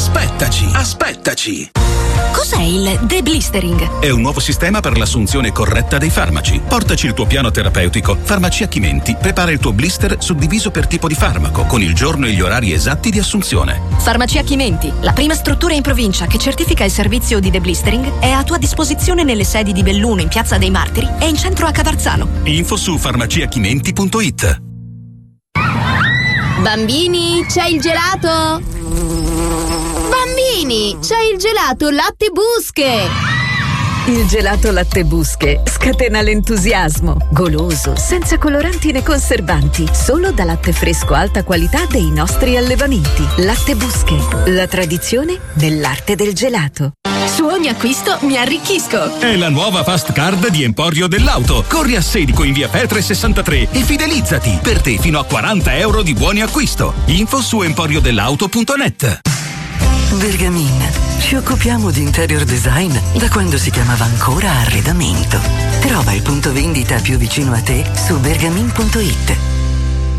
Aspettaci! Cos'è il deblistering? È un nuovo sistema per l'assunzione corretta dei farmaci. Portaci il tuo piano terapeutico. Farmacia Chimenti prepara il tuo blister suddiviso per tipo di farmaco, con il giorno e gli orari esatti di assunzione. Farmacia Chimenti, la prima struttura in provincia che certifica il servizio di deblistering, è a tua disposizione nelle sedi di Belluno in Piazza dei Martiri e in centro a Cavarzano. Info su farmaciachimenti.it. Bambini, c'è il gelato? Bambini, c'è il gelato Latte Busche! Il gelato Latte Busche scatena l'entusiasmo. Goloso, senza coloranti né conservanti, solo da latte fresco alta qualità dei nostri allevamenti. Latte Busche, la tradizione dell'arte del gelato. Su ogni acquisto mi arricchisco. È la nuova Fast Card di Emporio dell'Auto. Corri a Sedico in via Petre 63 e fidelizzati. Per te fino a 40 euro di buoni acquisto. Info su emporiodell'auto.net. Bergamin. Ci occupiamo di interior design da quando si chiamava ancora arredamento. Trova il punto vendita più vicino a te su bergamin.it.